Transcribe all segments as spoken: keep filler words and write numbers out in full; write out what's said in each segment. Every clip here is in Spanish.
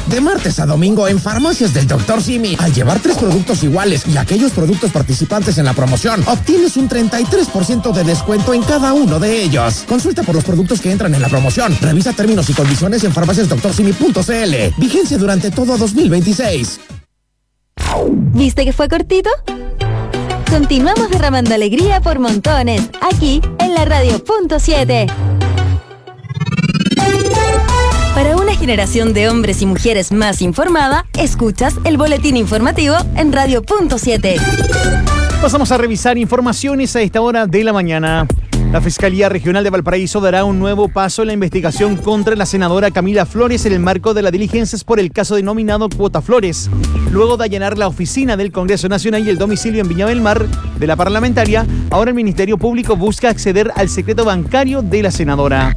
De martes a domingo en Farmacias del doctor Simi. Al llevar tres productos iguales y aquellos productos participantes en la promoción, obtienes un treinta y tres por ciento de descuento en cada uno de ellos. Consulta por los productos que entran en la promoción. Revisa términos y condiciones en farmacias doctor simi punto c l. Vigencia durante todo dos mil veintiséis. ¿Viste que fue cortito? Continuamos derramando alegría por montones, aquí en la Radio Punto siete. Para una generación de hombres y mujeres más informada, escuchas el boletín informativo en Radio Punto siete. Pasamos a revisar informaciones a esta hora de la mañana. La Fiscalía Regional de Valparaíso dará un nuevo paso en la investigación contra la senadora Camila Flores en el marco de las diligencias por el caso denominado Cuota Flores. Luego de allanar la oficina del Congreso Nacional y el domicilio en Viña del Mar de la parlamentaria, ahora el Ministerio Público busca acceder al secreto bancario de la senadora.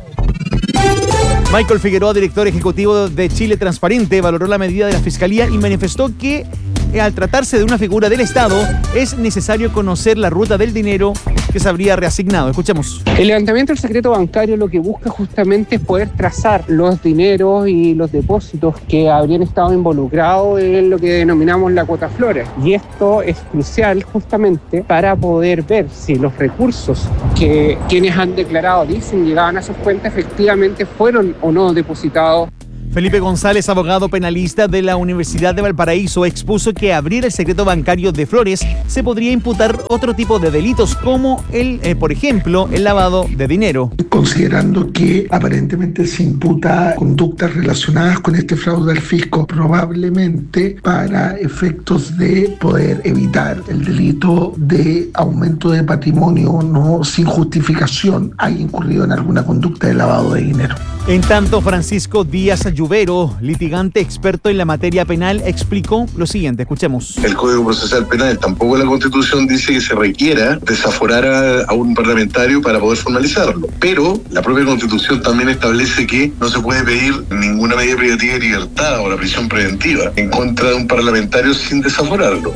Michael Figueroa, director ejecutivo de Chile Transparente, valoró la medida de la Fiscalía y manifestó que al tratarse de una figura del Estado, es necesario conocer la ruta del dinero que se habría reasignado. Escuchemos. El levantamiento del secreto bancario lo que busca justamente es poder trazar los dineros y los depósitos que habrían estado involucrados en lo que denominamos la cuota Flores. Y esto es crucial justamente para poder ver si los recursos que quienes han declarado dicen llegaban a sus cuentas efectivamente fueron o no depositados. Felipe González, abogado penalista de la Universidad de Valparaíso, expuso que abrir el secreto bancario de Flores se podría imputar otro tipo de delitos como el, eh, por ejemplo, el lavado de dinero. Considerando que aparentemente se imputa conductas relacionadas con este fraude al fisco, probablemente para efectos de poder evitar el delito de aumento de patrimonio no sin justificación haya incurrido en alguna conducta de lavado de dinero. En tanto, Francisco Díaz Lluvero, litigante experto en la materia penal, explicó lo siguiente. Escuchemos. El Código Procesal Penal, tampoco la Constitución dice que se requiera desaforar a, a un parlamentario para poder formalizarlo. Pero la propia Constitución también establece que no se puede pedir ninguna medida privativa de libertad o la prisión preventiva en contra de un parlamentario sin desaforarlo.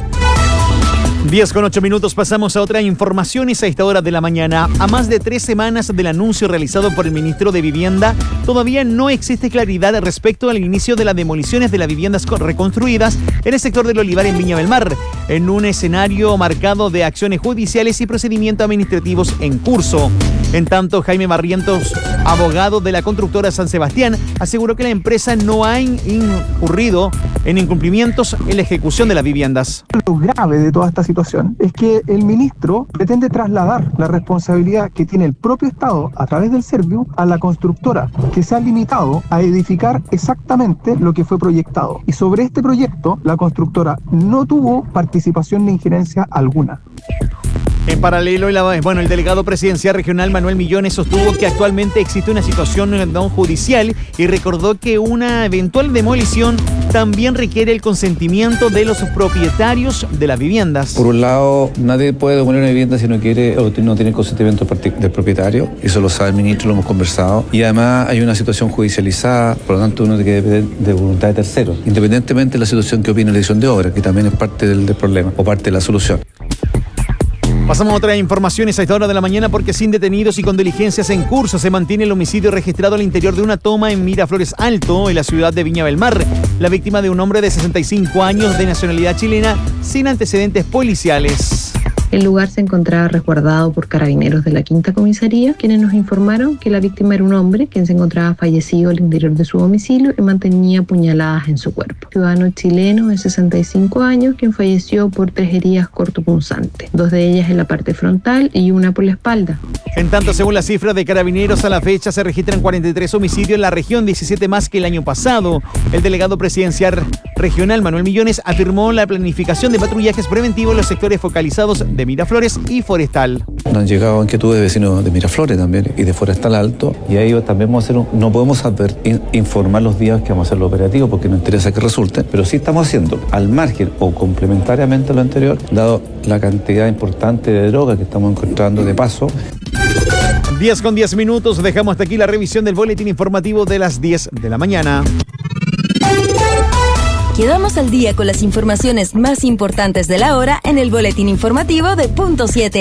diez con ocho minutos, pasamos a otras informaciones a esta hora de la mañana. A más de tres semanas del anuncio realizado por el ministro de Vivienda, todavía no existe claridad respecto al inicio de las demoliciones de las viviendas reconstruidas en el sector del Olivar en Viña del Mar, en un escenario marcado de acciones judiciales y procedimientos administrativos en curso. En tanto, Jaime Barrientos, abogado de la constructora San Sebastián, aseguró que la empresa no ha incurrido en incumplimientos en la ejecución de las viviendas. Lo grave de toda esta situación es que el ministro pretende trasladar la responsabilidad que tiene el propio Estado a través del Serviu a la constructora, que se ha limitado a edificar exactamente lo que fue proyectado. Y sobre este proyecto, la constructora no tuvo participación ni injerencia alguna. En paralelo, el, bueno, el delegado presidencial regional Manuel Millones sostuvo que actualmente existe una situación no judicial y recordó que una eventual demolición también requiere el consentimiento de los propietarios de las viviendas. Por un lado, nadie puede demoler una vivienda si no quiere o no tiene consentimiento del propietario. Eso lo sabe el ministro, lo hemos conversado. Y además hay una situación judicializada, por lo tanto uno tiene que depender de voluntad de terceros, independientemente de la situación que opine la dirección de obra, que también es parte del, del problema o parte de la solución. Pasamos a otras informaciones a esta hora de la mañana porque sin detenidos y con diligencias en curso se mantiene el homicidio registrado al interior de una toma en Miraflores Alto, en la ciudad de Viña del Mar. La víctima de un hombre de sesenta y cinco años de nacionalidad chilena sin antecedentes policiales. El lugar se encontraba resguardado por carabineros de la Quinta Comisaría, quienes nos informaron que la víctima era un hombre quien se encontraba fallecido al interior de su domicilio y mantenía puñaladas en su cuerpo. Ciudadano chileno de sesenta y cinco años, quien falleció por tres heridas cortopunzantes, dos de ellas en la parte frontal y una por la espalda. En tanto, según las cifras de Carabineros, a la fecha se registran cuarenta y tres homicidios en la región, diecisiete más que el año pasado. El delegado presidencial regional Manuel Millones afirmó la planificación de patrullajes preventivos en los sectores focalizados de Miraflores y Forestal. Nos han llegado inquietudes de vecinos de Miraflores también y de Forestal Alto, y ahí también vamos a hacer un, no podemos saber, in, informar los días que vamos a hacer lo operativo porque nos interesa que resulte, pero sí estamos haciendo al margen o complementariamente a lo anterior, dado la cantidad importante de droga que estamos encontrando de paso. diez con diez minutos, dejamos hasta aquí la revisión del boletín informativo de las diez de la mañana. Quedamos al día con las informaciones más importantes de la hora en el boletín informativo de Punto siete.